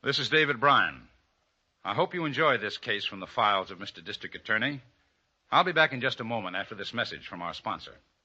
This is David Bryan. I hope you enjoyed this case from the files of Mr. District Attorney. I'll be back in just a moment after this message from our sponsor.